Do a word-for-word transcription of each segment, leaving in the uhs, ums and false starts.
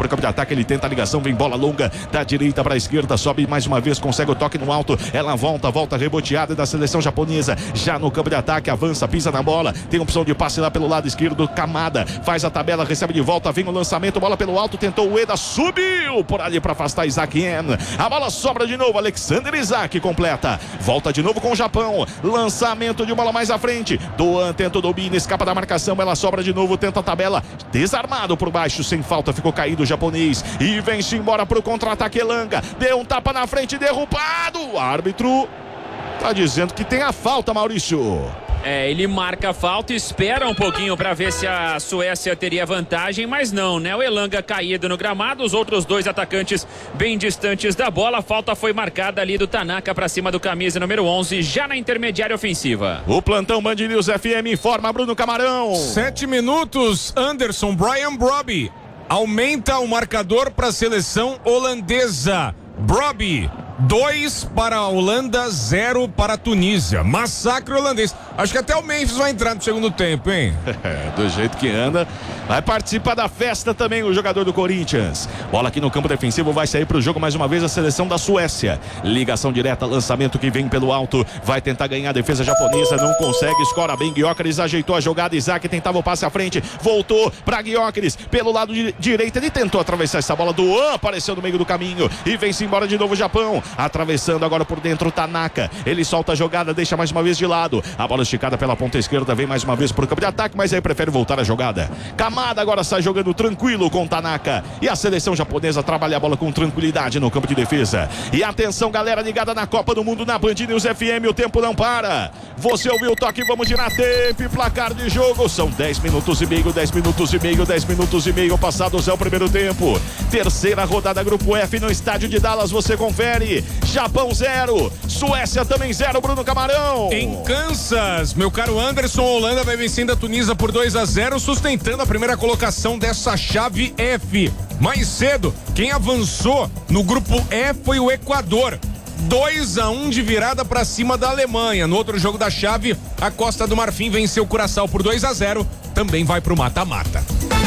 o campo de ataque, ele tenta a ligação, vem bola longa da direita para a esquerda, sobe mais uma vez, consegue o toque no alto, ela volta, volta reboteada da seleção japonesa, já no campo de ataque, avança, pisa na bola, tem opção de passe lá pelo lado esquerdo, Kamada, faz a tabela, recebe de volta, vem o lançamento, bola pelo alto, tentou o Eda, subiu por ali para afastar Isaac En, a bola sobra de novo, Alexander Isaac completa, volta de novo com o Japão, lançamento de bola mais à frente, Doan tenta o domínio, escapa da marcação, ela sobra de novo, tenta a tabela, desarmado por baixo, sem falta, ficou caído o japonês, e vem-se embora pro contra-ataque, Elanga, deu um tapa na frente, derrubado, o árbitro tá dizendo que tem a falta, Maurício. É, ele marca a falta, espera um pouquinho para ver se a Suécia teria vantagem, mas não, né? O Elanga caído no gramado, os outros dois atacantes bem distantes da bola. A falta foi marcada ali do Tanaka para cima do camisa número onze, já na intermediária ofensiva. O plantão Band News F M informa Bruno Camarão. Sete minutos, Anderson, Brian Brobbey aumenta o marcador para a seleção holandesa. Brobbey, dois para a Holanda, zero para a Tunísia. Massacre holandês. Acho que até o Memphis vai entrar no segundo tempo, hein? Do jeito que anda, vai participar da festa também o jogador do Corinthians. Bola aqui no campo defensivo, vai sair para o jogo mais uma vez a seleção da Suécia. Ligação direta, lançamento que vem pelo alto, vai tentar ganhar a defesa japonesa, não consegue, escora bem, Gyökeres ajeitou a jogada, Isaac tentava o passe à frente, voltou para Gyökeres, pelo lado de direito, ele tentou atravessar essa bola, Doan apareceu no meio do caminho e vem-se embora de novo o Japão, atravessando agora por dentro o Tanaka, ele solta a jogada, deixa mais uma vez de lado, a bola esticada pela ponta esquerda, vem mais uma vez para o campo de ataque, mas aí prefere voltar a jogada. Kamada agora sai jogando tranquilo com Tanaka, e a seleção japonesa trabalha a bola com tranquilidade no campo de defesa. E atenção, galera ligada na Copa do Mundo na Band News F M, o tempo não para. Você ouviu o toque, vamos girar tempo e placar de jogo. São dez minutos e meio, dez minutos e meio, dez minutos e meio passados é o primeiro tempo. Terceira rodada Grupo F no estádio de Dallas, você confere. Japão zero, Suécia também zero, Bruno Camarão. Em Kansas, meu caro Anderson, a Holanda vai vencendo a Tunísia por dois a zero, sustentando a primeira colocação dessa chave F. Mais cedo, quem avançou no grupo E foi o Equador. dois a um de virada para cima da Alemanha. No outro jogo da chave, a Costa do Marfim venceu o Curaçao por dois a zero, também vai pro mata-mata.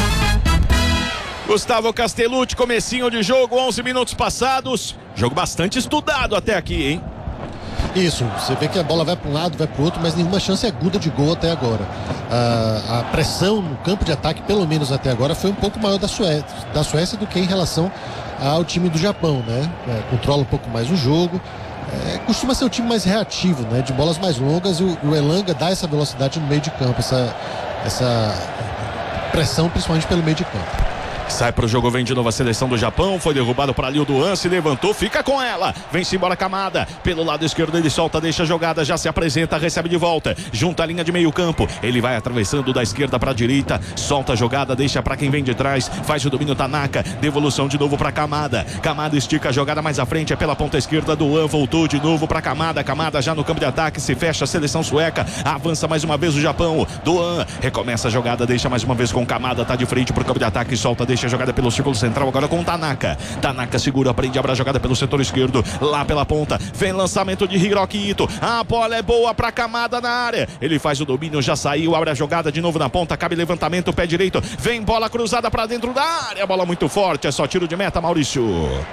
Gustavo Castellucci, comecinho de jogo, onze minutos passados. Jogo bastante estudado até aqui, hein? Isso, você vê que a bola vai para um lado, vai para o outro, mas nenhuma chance aguda de gol até agora. Ah, a pressão no campo de ataque, pelo menos até agora, foi um pouco maior da Suécia, da Suécia do que em relação ao time do Japão, né? É, controla um pouco mais o jogo. É, costuma ser um time mais reativo, né? De bolas mais longas, e o, o Elanga dá essa velocidade no meio de campo, essa, essa pressão principalmente pelo meio de campo. Sai pro jogo, vem de novo a seleção do Japão, foi derrubado para ali o Doan, se levantou, fica com ela, vem-se embora Kamada, pelo lado esquerdo ele solta, deixa a jogada, já se apresenta, recebe de volta, junta a linha de meio campo, ele vai atravessando da esquerda para a direita, solta a jogada, deixa para quem vem de trás, faz o domínio Tanaka, devolução de novo para Kamada, Kamada estica a jogada mais à frente, é pela ponta esquerda, Doan voltou de novo para Kamada, Kamada já no campo de ataque, se fecha a seleção sueca, avança mais uma vez o Japão, Doan recomeça a jogada, deixa mais uma vez com Kamada, tá de frente pro campo de ataque, solta, deixa a jogada pelo círculo central, agora com Tanaka. Tanaka segura, prende, abre a jogada pelo setor esquerdo, lá pela ponta, vem lançamento de Hiroki Ito, a bola é boa pra Kamada na área, ele faz o domínio, já saiu, abre a jogada de novo na ponta, cabe levantamento, pé direito, vem bola cruzada pra dentro da área, bola muito forte, é só tiro de meta, Maurício.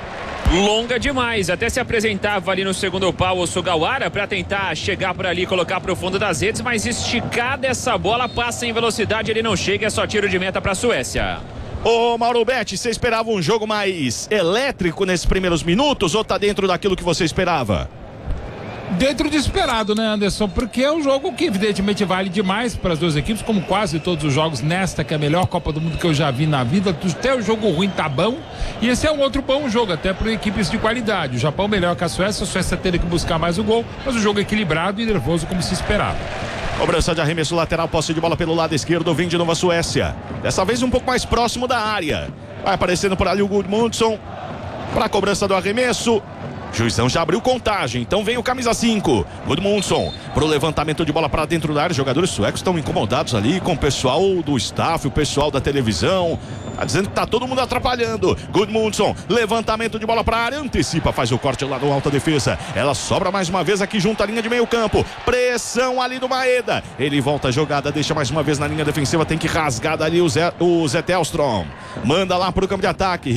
Longa demais, até se apresentava ali no segundo pau o Sugawara para tentar chegar por ali, colocar pro fundo das redes, mas esticada essa bola, passa em velocidade, ele não chega, é só tiro de meta pra Suécia. Ô Mauro Betti, você esperava um jogo mais elétrico nesses primeiros minutos ou tá dentro daquilo que você esperava? Dentro de esperado, né, Anderson? Porque é um jogo que evidentemente vale demais para as duas equipes, como quase todos os jogos nesta, que é a melhor Copa do Mundo que eu já vi na vida. Até o jogo ruim tá bom, e esse é um outro bom jogo, até para equipes de qualidade. O Japão melhor que a Suécia, a Suécia teria que buscar mais o gol, mas o jogo equilibrado e nervoso como se esperava. Cobrança de arremesso lateral, posse de bola pelo lado esquerdo, vem de novo a Suécia. Dessa vez um pouco mais próximo da área. Vai aparecendo por ali o Gudmundsson para a cobrança do arremesso. Juizão já abriu contagem, então vem o camisa cinco, Gudmundsson, pro levantamento de bola para dentro da área. Os jogadores suecos estão incomodados ali com o pessoal do staff, o pessoal da televisão. Tá dizendo que tá todo mundo atrapalhando. Gudmundsson, levantamento de bola para a área, antecipa, faz o corte lá no alta defesa. Ela sobra mais uma vez aqui junto à linha de meio campo. Pressão ali do Maeda. Ele volta a jogada, deixa mais uma vez na linha defensiva, tem que rasgar dali o Zé, o Zé Tellstrom. Manda lá pro campo de ataque.